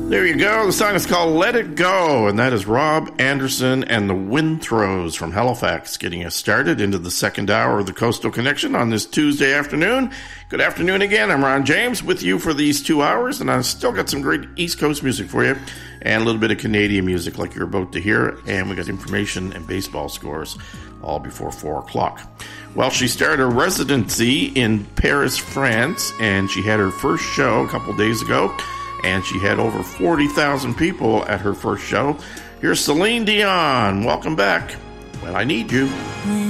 There you go. The song is called Let It Go, and that is Rob Anderson and the Windthrows from Halifax getting us started into the second hour of the Coastal Connection on this Tuesday afternoon. Good afternoon again. I'm Ron James with you for these 2 hours, and I've still got some great East Coast music for you and a little bit of Canadian music like you're about to hear, and we got information and baseball scores all before 4 o'clock. Well, she started a residency in Paris, France, and she had her first show a couple days ago. And she had over 40,000 people at her first show. Here's Celine Dion. Welcome back. When I Need You.